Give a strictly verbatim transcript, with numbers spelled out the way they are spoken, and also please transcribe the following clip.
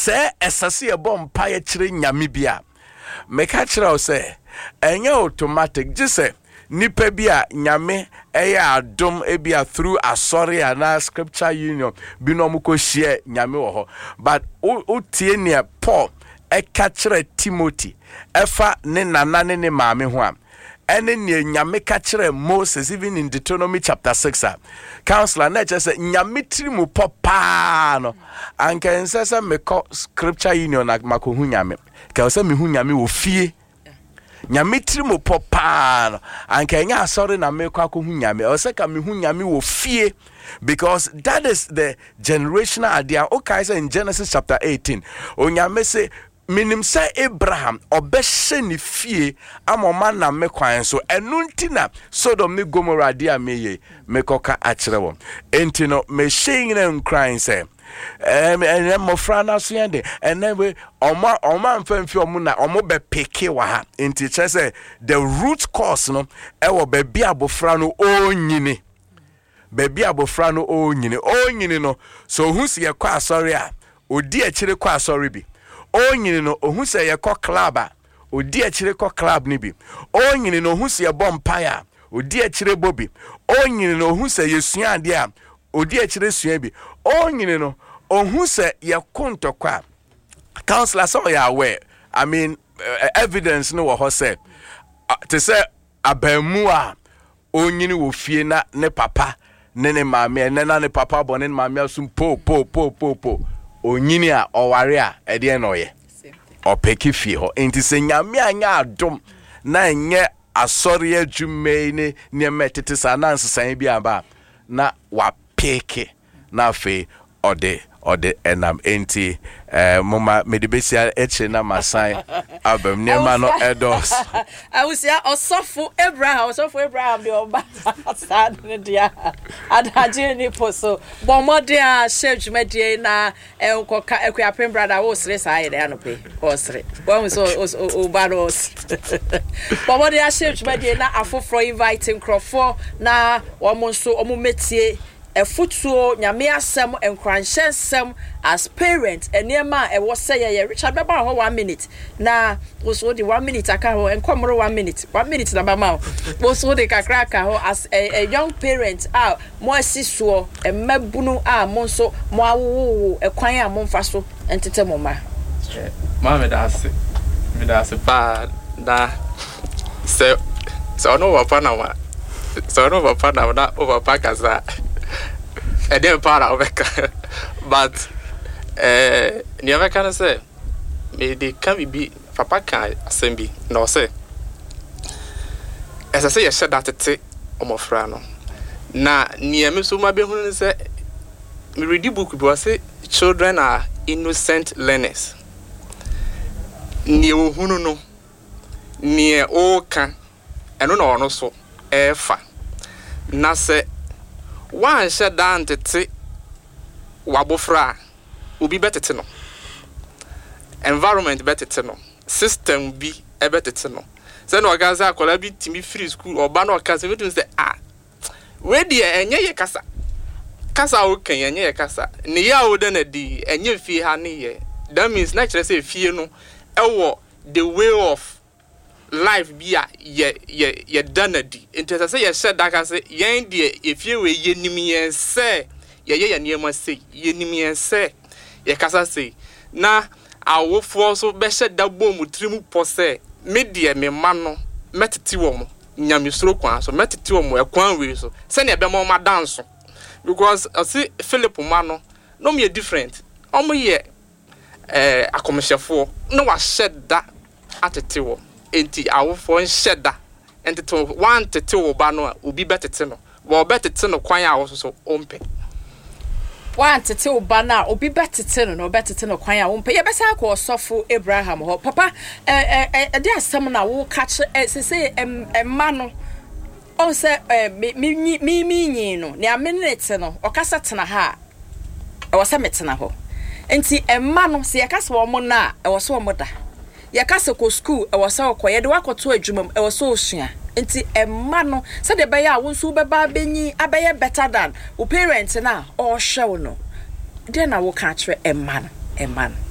se esase e bom pa ye kire nyame bia me ka kire o se enye automatic je se nipa bia nyame eya adom ebia through asori na scripture union bi no mko share nyame wo ho but o tie ne Paul e ka kire Timothy efa ne nana ne ne maame ho am ene ne nyame ka kire Moses even in Deuteronomy chapter six counselor na che se nyame trimu popa no anka nsese me ko scripture union na makohu nyame ka se me hu nyame wo fie nyame trimu popa no anka nya asori na me ko akohu nyame o se ka me hu nyame wo fie because that is the generational idea. Okay, say in Genesis chapter eighteen onyame se minim say Abraham obehye ni fie amoma na me kwan so enunti na Sodom ni Gomorrah dia meye mekoka akire won enti no me hyin na nkran say em en mo frana so yende enwe oma oma mfamfi omu na omo be peke wa ha enti che say the root cause no e wo be bia abofra no onyini bebi abofra no onyini onyini no so hu se yakwa asori a odi akire kwa asori bi onyini no ohu se yakwa club a odi akire kwa club ni bi onyini no ohu se bompire odi akire bobi onyini no ohu se yesua ade a odi akire sua bi onyini no ohu se yakonto kwa counselor so ya aware I mean uh, evidence no wo ho se uh, to say abamu a onyini wo fie na ne papa nene mame nena ne papa bonen mame asum po po po po po onyini a oware a ede na oye opeki fie ho enti se nyame anya adom na nye asori adwume ne ne metete sa na nsesan bi aba na wa peke na fe ode ode enam enti eh mama medibesia eche na masai abem nema no edos awusia osofu Abraham osofu Abraham de oba sad ne dia adaje ni poso bomode a chef medie na enkoka ekuapem brother wo sere sa ye de no pe wo sere wo so obaros bomode a chef medie na afofro inviting crofo na wo mo so omo metie efutuo nyame asem enkranhyensem as parents enema e wo say ye Richard beba ho one minute na wo so the one minute aka ho enkomro one minute one minute na ba ma wo so the kakra aka ho as a, a young parent ah mo asisuo emabunu ah mo so mo awo ekwan a mo mfa so entete mo ma ma me da se me da se pa da se so no wa pa na wa so no wa pa na da over pakaza I didn't part of it, but eh, never can say, may they can be Papa can assembly, no say. As I say, I said that it's a frano. Na near me, so my behoon say, me read the book, because say children are innocent learners. Near Huno, near Oka, and no, no, so, eh, fa. Na say, one shut down to tea wabofra will be better to know. Environment better to know. System be a better to know. So no gaza could be to me free school or ban or casa to say ah where dear and ye casa casa okay and ye casa near wooden a d and ye fee honey. That means naturally say fear no ewo the way of life be a ye ye ye done di into say ye said that can say yen die if you we ye nimi yen say ye ye ye niema say ye nimi yen say ye kasa say na awofo so be shed da bom trimu po say me die me ma no metiti wo mo nyamesuro kwan so metiti wo mo ekwan we so say na be mo ma dance because I see Philip ma no no me different omo ye eh akomhefo no wa shed da atete wo enti awofo nhyeda enti to one tete wo ba no obi betete no wo betete no kwan a wo so ompe one tete wo ba na obi betete no no betete no kwan a wo ompe ye besa ko osofo Abraham ho papa eh eh de asem na wo catch se se emma no o se mi mi mi mi no ne aminete no o kasa tena ha e wo se metena ho enti emma no se yakasa wo mo na e wo so wo mo da yakasa ko school e wo se wo koye de wakoto adwumam e wo so osua enti emma no se de be ya wo nso be ba benyi abeye better than wo parents na o hwe wo no de na wo ka kire emma no emma no